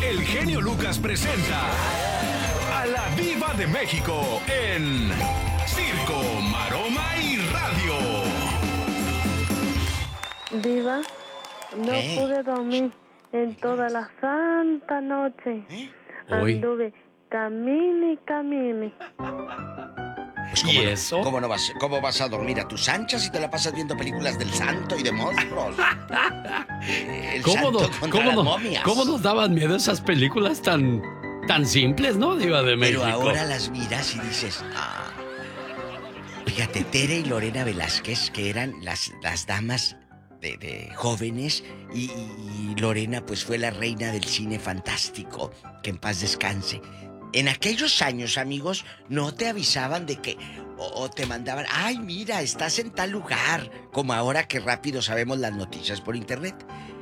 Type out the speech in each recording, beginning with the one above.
el genio Lucas presenta a la Diva de México en Circo, Maroma y Radio. Diva, no pude dormir en toda la santa noche. Anduve camine y camine. Pues ¿Y eso? ¿Cómo vas a dormir a tus anchas si te la pasas viendo películas del santo y de monstruos? ¿Cómo nos daban miedo esas películas tan simples, no, Diva de México? Pero ahora las miras y dices, fíjate, Tere y Lorena Velázquez, que eran las damas de jóvenes, y Lorena pues fue la reina del cine fantástico, que en paz descanse. En aquellos años, amigos, no te avisaban de que... O te mandaban, ay, mira, estás en tal lugar. Como ahora que rápido sabemos las noticias por internet.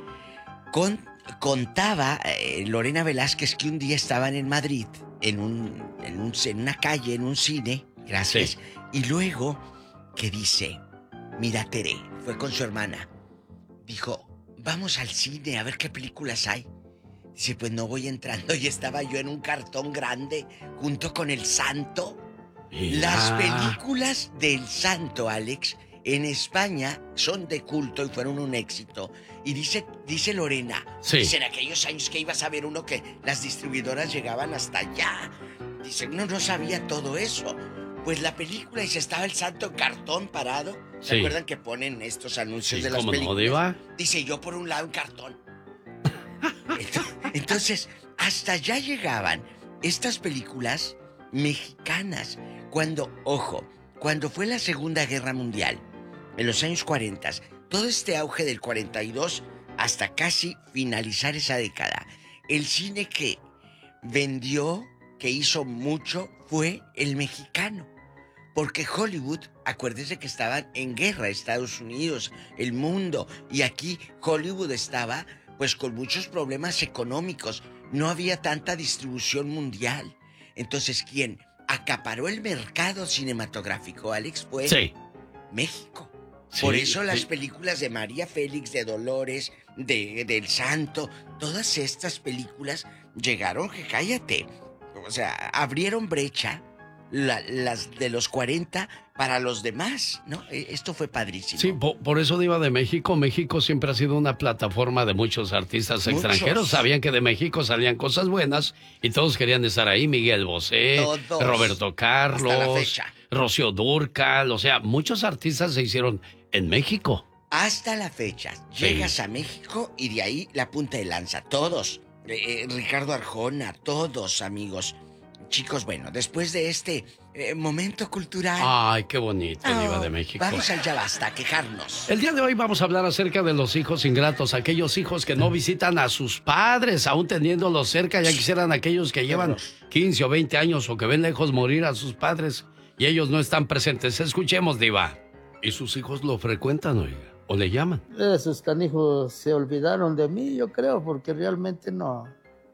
Contaba Lorena Velázquez que un día estaban en Madrid, en una calle, en un cine, gracias. Sí. Y luego que dice, mira, Tere, fue con su hermana. Dijo, vamos al cine a ver qué películas hay. Dice, pues no voy entrando. Y estaba yo en un cartón grande junto con el santo. Las películas del santo, Alex, en España son de culto y fueron un éxito. Y dice Lorena, dice, en aquellos años que ibas a ver uno que las distribuidoras llegaban hasta allá. Dice, uno no sabía todo eso. Pues la película, y se estaba el santo en cartón parado. ¿Se acuerdan que ponen estos anuncios de las películas? No, Diva? Dice, yo por un lado en cartón. Entonces, hasta allá llegaban estas películas mexicanas. Cuando fue la Segunda Guerra Mundial, en los años 40, todo este auge del 42 hasta casi finalizar esa década, el cine que vendió, que hizo mucho, fue el mexicano. Porque Hollywood, acuérdense que estaban en guerra Estados Unidos, el mundo, y aquí Hollywood estaba pues con muchos problemas económicos. No había tanta distribución mundial. Entonces, ¿quién acaparó el mercado cinematográfico, Alex? Fue México. Por eso las películas de María Félix, de Dolores, del Santo, todas estas películas llegaron, que cállate. O sea, abrieron brecha las de los 40 para los demás, ¿no? Esto fue padrísimo. Sí, por eso, Diva de México, México siempre ha sido una plataforma de muchos artistas extranjeros. Sabían que de México salían cosas buenas y todos querían estar ahí. Miguel Bosé, Roberto Carlos, Rocío Dúrcal, o sea, muchos artistas se hicieron en México. Hasta la fecha, llegas a México y de ahí la punta de lanza, todos. Ricardo Arjona, todos, amigos. Chicos, bueno, después de este momento cultural... Ay, qué bonito, Diva de México. Vamos al Ya Basta, a quejarnos. El día de hoy vamos a hablar acerca de los hijos ingratos, aquellos hijos que no visitan a sus padres, aún teniéndolos cerca. Ya quisieran aquellos que llevan 15 o 20 años o que ven lejos morir a sus padres y ellos no están presentes. Escuchemos, Diva. ¿Y sus hijos lo frecuentan, oiga? ¿O le llaman? Esos canijos se olvidaron de mí, yo creo, porque realmente no...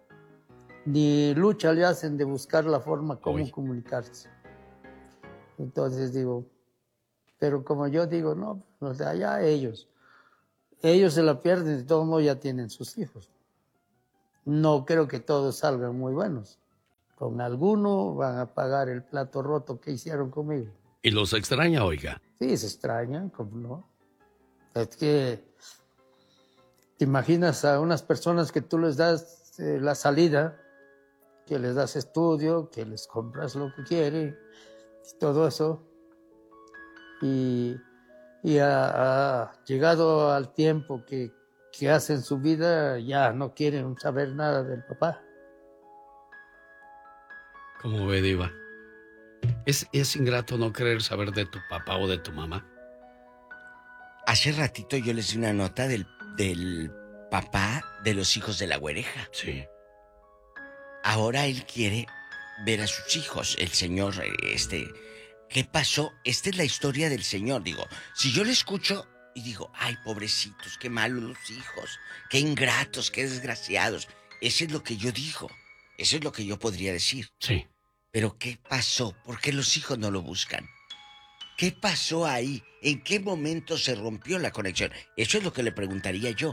Ni lucha le hacen de buscar la forma como comunicarse. Entonces digo, pero como yo digo, no, o sea, ya ellos se la pierden, de todos modos ya tienen sus hijos. No creo que todos salgan muy buenos. Con alguno van a pagar el plato roto que hicieron conmigo. ¿Y los extraña, oiga? Sí, se extrañan, ¿cómo no? Es que te imaginas a unas personas que tú les das la salida, que les das estudio, que les compras lo que quieren, y todo eso. Y ha llegado al tiempo que hacen su vida, ya no quieren saber nada del papá. ¿Cómo ve, Diva? ¿Es ingrato no querer saber de tu papá o de tu mamá? Hace ratito yo les di una nota del papá de los hijos de la güereja. Sí. Ahora él quiere ver a sus hijos, el señor, ¿qué pasó? Esta es la historia del señor, digo. Si yo le escucho y digo, ay, pobrecitos, qué malos los hijos, qué ingratos, qué desgraciados. Eso es lo que yo digo, eso es lo que yo podría decir. Sí. Pero ¿qué pasó? ¿Por qué los hijos no lo buscan? ¿Qué pasó ahí? ¿En qué momento se rompió la conexión? Eso es lo que le preguntaría yo.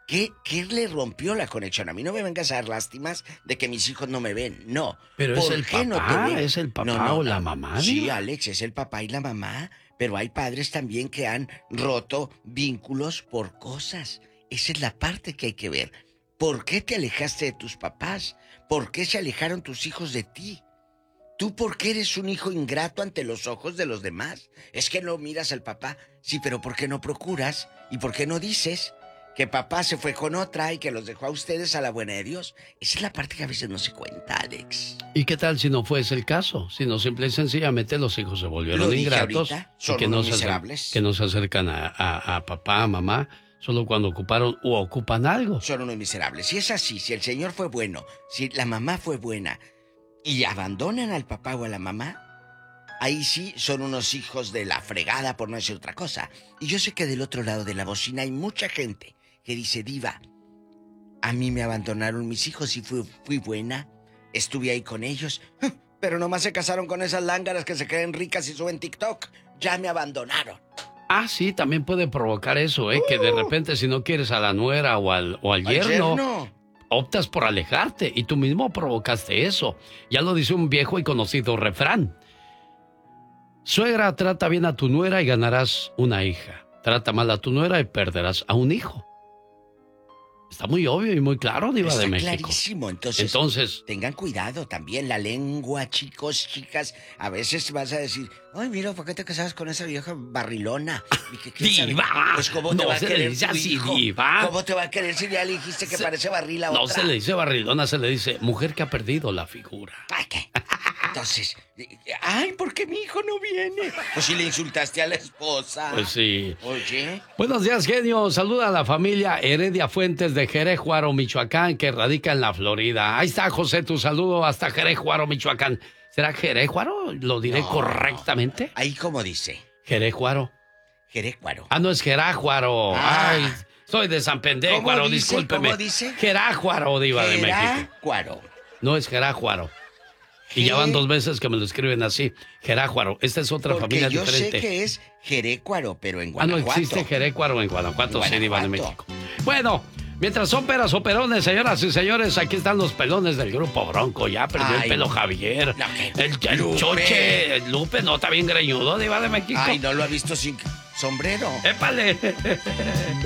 ¿Qué le rompió la conexión? A mí no me vengas a dar lástimas de que mis hijos no me ven, no. Pero es el papá, no te ven? ¿Es el papá o la mamá? Sí, Alex, es el papá y la mamá, pero hay padres también que han roto vínculos por cosas. Esa es la parte que hay que ver. ¿Por qué te alejaste de tus papás? ¿Por qué se alejaron tus hijos de ti? ¿Tú por qué eres un hijo ingrato ante los ojos de los demás? Es que no miras al papá. Sí, pero ¿por qué no procuras? ¿Y por qué no dices que papá se fue con otra y que los dejó a ustedes a la buena de Dios? Esa es la parte que a veces no se cuenta, Alex. ¿Y qué tal si no fuese el caso? Si no, simple y sencillamente los hijos se volvieron ingratos son y que no se acercan a papá, a mamá, solo cuando ocuparon o ocupan algo. Son unos miserables. Si es así, si el Señor fue bueno, si la mamá fue buena y abandonan al papá o a la mamá, ahí sí son unos hijos de la fregada, por no decir otra cosa. Y yo sé que del otro lado de la bocina hay mucha gente que dice: Diva, a mí me abandonaron mis hijos y fui buena, estuve ahí con ellos, pero nomás se casaron con esas lángaras que se creen ricas y suben TikTok. Ya me abandonaron. Ah, sí, también puede provocar eso, que de repente si no quieres a la nuera o al yerno, optas por alejarte y tú mismo provocaste eso. Ya lo dice un viejo y conocido refrán. Suegra, trata bien a tu nuera y ganarás una hija. Trata mal a tu nuera y perderás a un hijo. Está muy obvio y muy claro, Diva de México. Está clarísimo. Entonces, tengan cuidado también. La lengua, chicos, chicas. A veces vas a decir: ay, mira, ¿por qué te casabas con esa vieja barrilona? ¡Diva! Pues ¿cómo te va a querer tu hijo? Diva. ¿Cómo te va a querer si ya le dijiste que parece barril a otra? No se le dice barrilona, se le dice mujer que ha perdido la figura. ¿Ay, qué? Entonces, ay, ¿por qué mi hijo no viene? Pues si le insultaste a la esposa. Pues sí. Oye. Buenos días, genio. Saluda a la familia Heredia Fuentes de Jerejuaro, Michoacán, que radica en la Florida. Ahí está, José, tu saludo hasta Jerejuaro, Michoacán. ¿Será Jerejuaro? ¿Lo diré correctamente? Ahí como dice. Jerejuaro. Jerejuaro. Ah, no, es Jerájuaro. Ay, soy de San Pendéjuaro, discúlpeme. ¿Cómo dice? Jerájuaro, Diva de México. Jerájuaro. No es Jerájuaro. Y ya van 2 veces que me lo escriben así, Jerájuaro. Esta es otra familia diferente. Yo sé que es Jerécuaro, pero en Guanajuato. Ah, no existe Jerécuaro en Guanajuato, sí, Diva de México. Bueno, mientras son peras o perones, señoras y señores, aquí están los pelones del grupo Bronco. Ya perdió el pelo Javier. No, el Choche, el Lupe, no, está bien greñudo, Diva de México. Ay, no lo ha visto sin sombrero. ¡Épale!